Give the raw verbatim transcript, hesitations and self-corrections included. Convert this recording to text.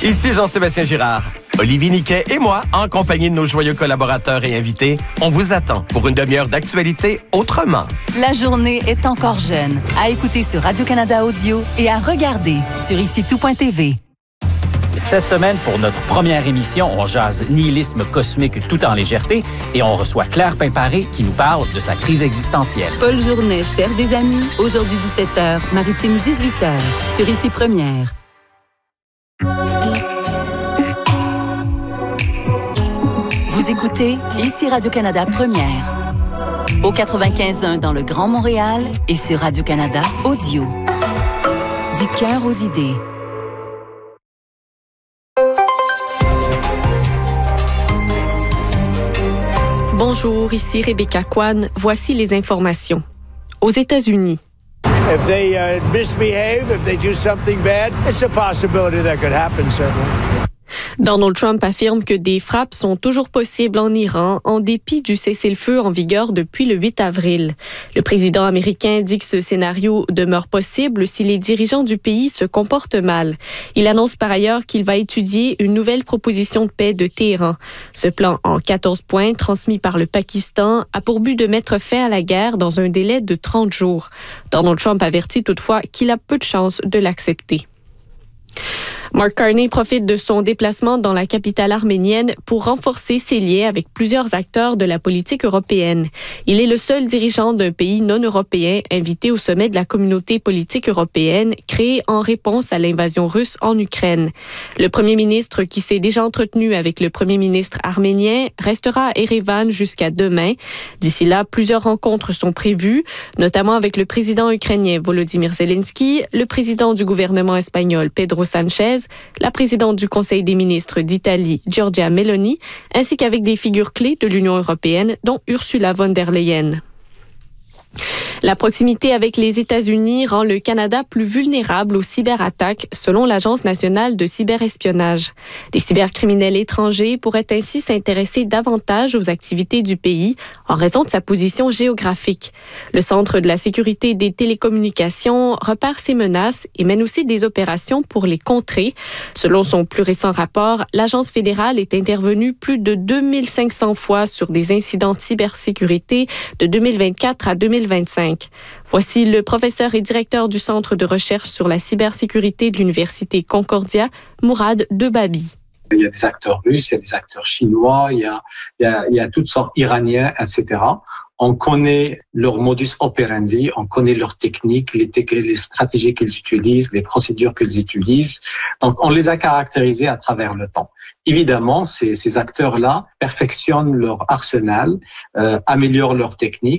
Ici Jean-Sébastien Girard. Olivier Niquet et moi, en compagnie de nos joyeux collaborateurs et invités, on vous attend pour une demi-heure d'actualité autrement. La journée est encore jeune. À écouter sur Radio-Canada Audio et à regarder sur ici tout point t v. Cette semaine, pour notre première émission, on jase nihilisme cosmique tout en légèreté et on reçoit Claire Pimparé qui nous parle de sa crise existentielle. Paul Journet cherche des amis. Aujourd'hui dix-sept heures, Maritime dix-huit heures, sur Ici Première. Vous écoutez Ici Radio-Canada Première. Au quatre-vingt-quinze un dans le Grand Montréal et sur Radio-Canada Audio. Du cœur aux idées. Bonjour, ici Rebecca Kwan. Voici les informations. Aux États-Unis. If they uh, misbehave, if they do something bad, it's a possibility that could happen, certainly. Donald Trump affirme que des frappes sont toujours possibles en Iran en dépit du cessez-le-feu en vigueur depuis le huit avril. Le président américain dit que ce scénario demeure possible si les dirigeants du pays se comportent mal. Il annonce par ailleurs qu'il va étudier une nouvelle proposition de paix de Téhéran. Ce plan en quatorze points transmis par le Pakistan a pour but de mettre fin à la guerre dans un délai de trente jours. Donald Trump avertit toutefois qu'il a peu de chances de l'accepter. Mark Carney profite de son déplacement dans la capitale arménienne pour renforcer ses liens avec plusieurs acteurs de la politique européenne. Il est le seul dirigeant d'un pays non européen invité au sommet de la communauté politique européenne créé en réponse à l'invasion russe en Ukraine. Le premier ministre, qui s'est déjà entretenu avec le premier ministre arménien, restera à Erevan jusqu'à demain. D'ici là, plusieurs rencontres sont prévues, notamment avec le président ukrainien Volodymyr Zelensky, le président du gouvernement espagnol Pedro Sanchez, la présidente du Conseil des ministres d'Italie, Giorgia Meloni, ainsi qu'avec des figures clés de l'Union européenne, dont Ursula von der Leyen. La proximité avec les États-Unis rend le Canada plus vulnérable aux cyberattaques, selon l'Agence nationale de cyberespionnage. Des cybercriminels étrangers pourraient ainsi s'intéresser davantage aux activités du pays en raison de sa position géographique. Le Centre de la sécurité des télécommunications repère ces menaces et mène aussi des opérations pour les contrer. Selon son plus récent rapport, l'Agence fédérale est intervenue plus de deux mille cinq cents fois sur des incidents de cybersécurité de deux mille vingt-quatre à deux mille vingt-cinq. Voici le professeur et directeur du Centre de recherche sur la cybersécurité de l'Université Concordia, Mourad Debabi. Il y a des acteurs russes, il y a des acteurs chinois, il y a, il y a, il y a toutes sortes iraniens, et cetera. On connaît leur modus operandi, on connaît leurs techniques, les, te- les stratégies qu'ils utilisent, les procédures qu'ils utilisent. Donc, on les a caractérisés à travers le temps. Évidemment, ces, ces acteurs-là perfectionnent leur arsenal, euh, améliorent leurs techniques.